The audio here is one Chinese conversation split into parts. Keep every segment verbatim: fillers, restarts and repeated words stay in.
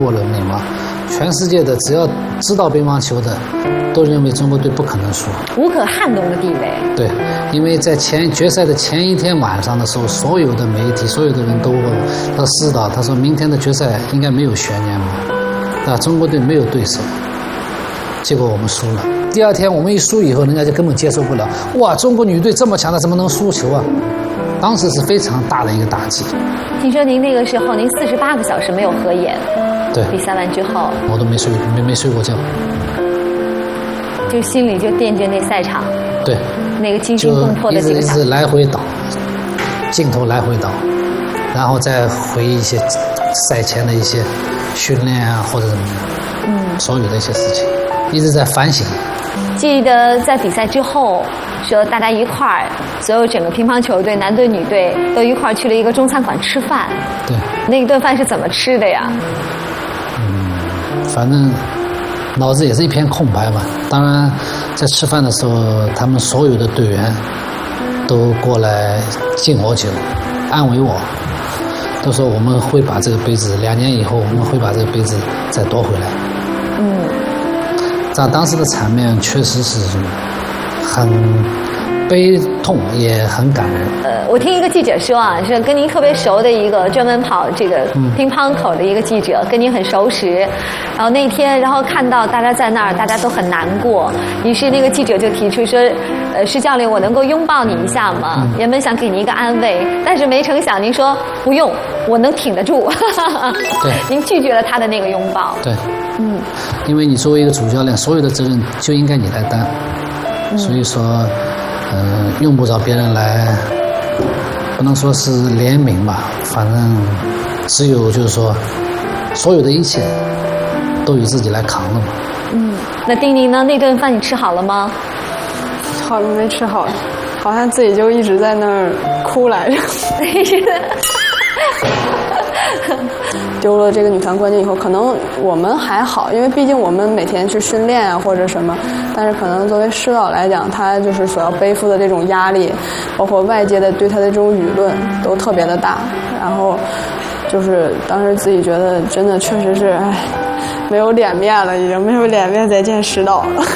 过人民嘛，全世界的只要知道乒乓球的，都认为中国队不可能输， 无可撼动的地位。 对，因为在前决赛的前一天晚上的时候，所有的媒体、所有的人都问我，他知道，他说明天的决赛应该没有悬念嘛，啊，中国队没有对手，结果我们输了。第二天我们一输以后，人家就根本接受不了，哇，中国女队这么强的，怎么能输球啊？当时是非常大的一个打击。 听说您那个时候，您四十八个小时没有合眼。 对。 比赛完之后， 我都没睡，没没睡过觉。 就心里就惦记那赛场。 对。 那个惊心动魄的这个一直一直来回倒，镜头来回倒，然后再回忆一些赛前的一些训练啊，或者什么，嗯，所有的一些事情，一直在反省。 记得在比赛之后，说大家一块儿，所有整个乒乓球队，男队女队都一块儿去了一个中餐馆吃饭。 对。 那一顿饭是怎么吃的呀？ 嗯，反正脑子也是一片空白吧。当然，在吃饭的时候，他们所有的队员都过来敬我酒，安慰我，都说我们会把这个杯子，两年以后我们会把这个杯子再夺回来。嗯。这当时的场面确实是很悲痛，也很感人。 呃，我听一个记者说啊，是跟您特别熟的一个专门跑这个乒乓口的一个记者，嗯、跟您很熟识。然后那天，然后看到大家在那儿，大家都很难过。于是那个记者就提出说：“呃，施教练，我能够拥抱你一下吗？”嗯、原本想给您一个安慰，但是没成想您说不用，我能挺得住。 对， 您拒绝了他的那个拥抱。 对，嗯，因为你作为一个主教练，所有的责任就应该你来担，嗯、所以说。嗯，用不着别人来，不能说是怜悯吧，反正只有就是说，所有的一切都由自己来扛了嘛。 嗯，那丁宁呢？那顿饭你吃好了吗？ 好了，没吃好，好像自己就一直在那儿哭来着。丢了这个女团冠军以后，可能我们还好，因为毕竟我们每天去训练啊或者什么，但是可能作为施导来讲，他就是所要背负的这种压力，包括外界的对他的这种舆论都特别的大，然后就是当时自己觉得真的确实是唉，没有脸面了，已经没有脸面再见施导了。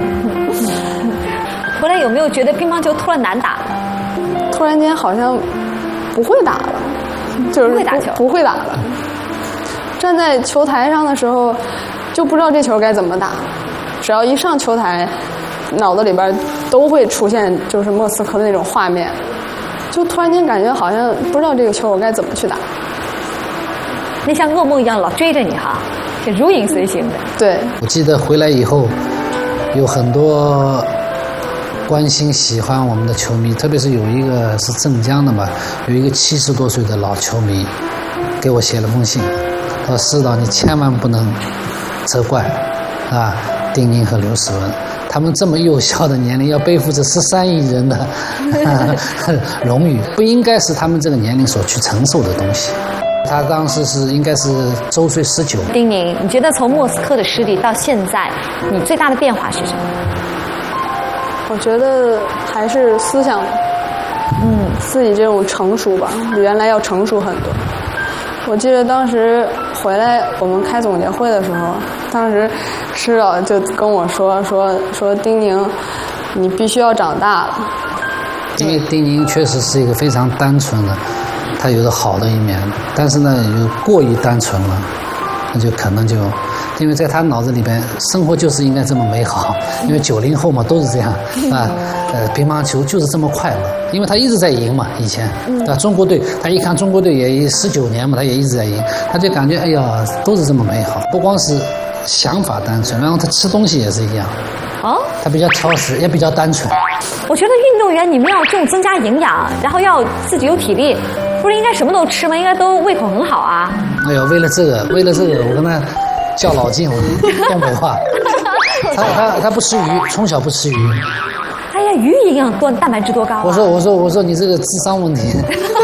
回来有没有觉得乒乓球突然难打了？ 突然间好像不会打了，就是不会打球， 不会打了。站在球台上的时候，就不知道这球该怎么打。只要一上球台，脑子里边都会出现就是莫斯科的那种画面，就突然间感觉好像不知道这个球我该怎么去打。 那像噩梦一样老追着你哈，是如影随形的。 对， 我记得回来以后，有很多关心喜欢我们的球迷，特别是有一个是镇江的嘛，有一个七十多岁的老球迷，给我写了封信。说施导，你千万不能责怪啊丁宁和刘诗雯，他们这么幼小的年龄要背负着十三亿人的荣誉，不应该是他们这个年龄所去承受的东西。他当时是应该是周岁十九。 丁宁，你觉得从莫斯科的失利到现在，你最大的变化是什么？ 我觉得还是思想，嗯，自己这种成熟吧，比原来要成熟很多。我记得当时回来我们开总结会的时候，当时施导就跟我说说说丁宁，你必须要长大了。 因为丁宁确实是一个非常单纯的，他有着好的一面，但是呢，有过于单纯了，那就可能就，因为在他脑子里边，生活就是应该这么美好。因为九零后嘛都是这样啊，呃，乒乓球就是这么快乐，因为他一直在赢嘛，以前，啊，中国队，他一看中国队也十九年嘛，他也一直在赢，他就感觉哎呀，都是这么美好。不光是想法单纯，然后他吃东西也是一样，哦，他比较挑食，也比较单纯。 我觉得运动员你们要这种增加营养，然后要自己有体力，不是应该什么都吃吗？应该都胃口很好啊。 哎呦，为了这个，为了这个，我跟他较老劲，东北话。他他他不吃鱼，从小不吃鱼。 哎呀，鱼营养多，蛋白质多高啊！ 我说我说我说你这个智商问题。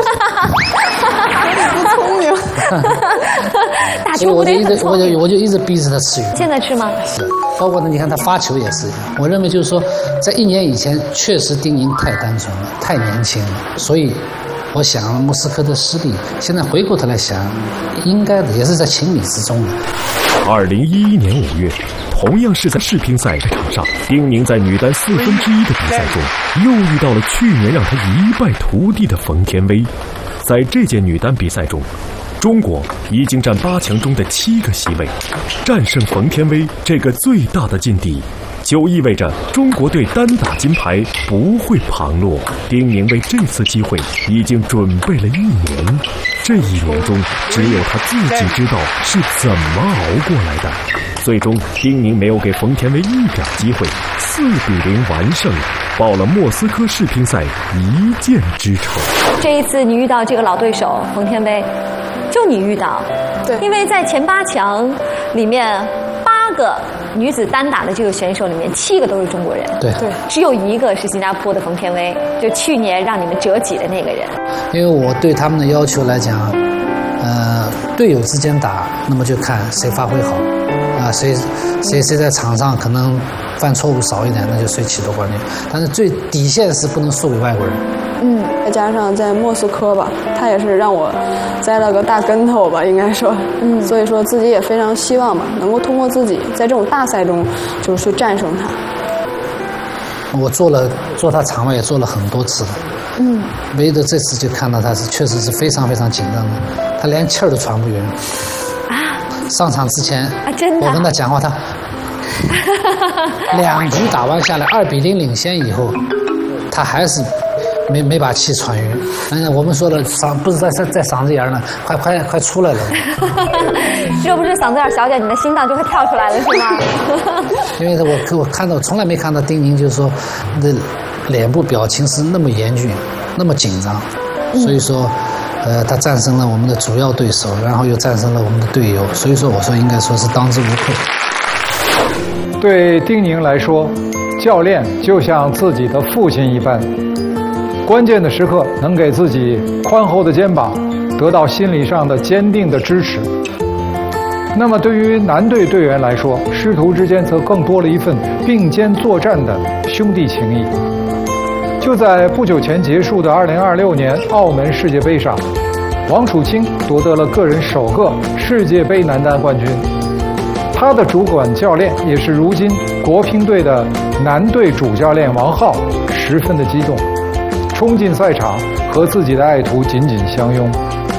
不聪明。 打球我就一直我就我就一直逼着他吃鱼。 现在吃吗？ 是，包括呢，你看他发球也是一样。我认为就是说，在一年以前，确实丁宁太单纯了，太年轻了，所以我想莫斯科的失利，现在回过头来想，应该的也是在情理之中的。 二零一一年五月，同样是在世乒赛场上，丁宁在女单四分之一的比赛中，又遇到了去年让她一败涂地的冯天薇。在这届女单比赛中，中国已经占八强中的七个席位，战胜冯天薇这个最大的劲敌，就意味着中国队单打金牌不会旁落。丁宁为这次机会已经准备了一年，这一年中只有他自己知道是怎么熬过来的。最终，丁宁没有给冯天薇一点机会，四比零完胜，报了莫斯科世乒赛一箭之仇。 这一次你遇到这个老对手冯天薇，就你遇到， 对， 因为在前八强里面，八个女子单打的这个选手里面，七个都是中国人， 对对， 只有一个是新加坡的冯天薇，就去年让你们折戟的那个人。 因为我对他们的要求来讲，呃，队友之间打，那么就看谁发挥好，啊、呃，谁谁谁在场上可能犯错误少一点，那就谁取得冠军。但是最底线是不能输给外国人。 嗯，再加上在莫斯科吧，他也是让我栽了个大跟头吧，应该说，嗯，所以说自己也非常希望吧，能够通过自己在这种大赛中，就是去战胜他。 我做了做他场外也做了很多次的，嗯，唯独这次就看到他是确实是非常非常紧张的，他连气儿都喘不匀。 啊， 上场之前， 啊，真的， 我跟他讲话，他两局打完下来，二比零领先以后，他还是没没把气喘匀。嗯，我们说了嗓不是在在在嗓子眼呢，快快快出来了。 要不是嗓子眼小点，你的心脏就会跳出来了，是吗？ 因为我我看到从来没看到丁宁就是说的脸部表情是那么严峻，那么紧张，所以说。呃，他战胜了我们的主要对手，然后又战胜了我们的队友，所以说我说应该说是当之无愧。 对丁宁来说，教练就像自己的父亲一般，关键的时刻能给自己宽厚的肩膀，得到心理上的坚定的支持。那么对于男队队员来说，师徒之间则更多了一份并肩作战的兄弟情谊。就在不久前结束的二零二六年澳门世界杯上，王楚钦夺得了个人首个世界杯男单冠军。他的主管教练也是如今国乒队的男队主教练王浩，十分的激动，冲进赛场和自己的爱徒紧紧相拥。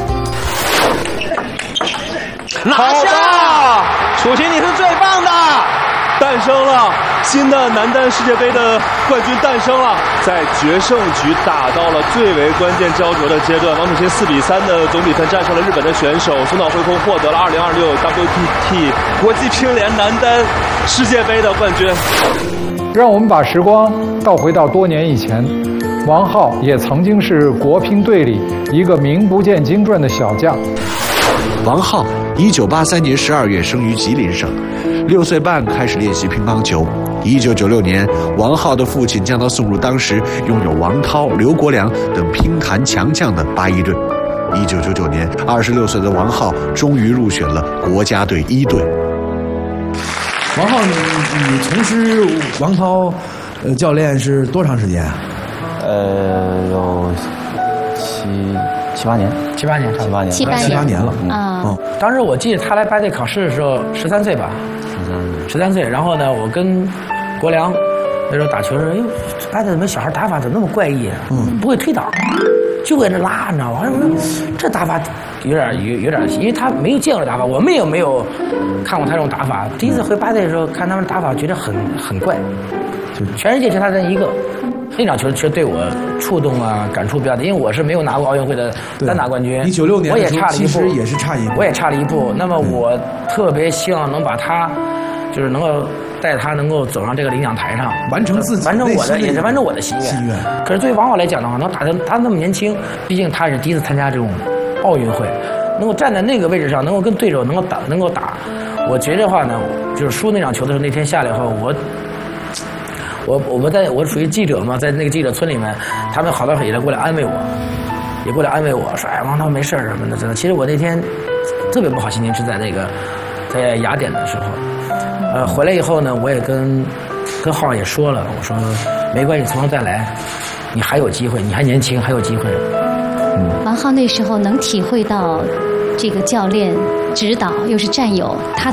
拿下！楚钦，你是最棒的！诞生了新的男单世界杯的冠军，诞生了，在决胜局打到了最为关键焦灼的阶段，王楚钦四比三的总比分战胜了日本的选手松岛惠空，获得了二零二六 W T T 国际乒联男单世界杯的冠军。 让我们把时光倒回到多年以前，王浩也曾经是国乒队里一个名不见经传的小将。 王浩一九八三年十二月生于吉林省，六岁半开始练习乒乓球。一九九六年，王浩的父亲将他送入当时拥有王涛、刘国梁等乒坛强将的八一队。一九九九年，二十六岁的王浩终于入选了国家队一队。 王浩，你你从事王涛呃教练是多长时间啊？ 呃，有七七八年， 七八年， 七八年， 七八年， 七八年了。 嗯，嗯当时我记得他来八队考试的时候，十三岁吧， 十三岁， 十三岁。然后呢，我跟国梁那时候打球时候，哎呦，八队怎么小孩打法怎么那么怪异？嗯，不会推倒，就搁那拉，你知道吗？我说这打法有点有有点，因为他没有见过打法，我们也没有看过他这种打法。第一次回八队的时候，看他们打法，觉得很很怪，就全世界就他这一个。那场球其实对我触动啊，感触比较大，因为我是没有拿过奥运会的单打冠军。 你九六年我也差了一步， 其实也是差一步， 我也差了一步。那么我特别希望能把他，就是能够带他能够走上这个领奖台上， 完成自己完成我的，也是完成我的心愿。 心愿。 可是对于王浩来讲的话，能打的他那么年轻，毕竟他是第一次参加这种奥运会，能够站在那个位置上，能够跟对手能够打，能够打。我觉得话呢，就是输那场球的时候，那天下来以后，我。我我们在我属于记者嘛，在那个记者村里面，他们好多也来过来安慰我，也过来安慰我说：“哎，王涛没事什么的。”真的，其实我那天特别不好心情是在那个在雅典的时候，呃，回来以后呢，我也跟跟浩也说了，我说没关系，从头再来，你还有机会，你还年轻，还有机会。 王浩那时候能体会到这个教练指导又是战友，他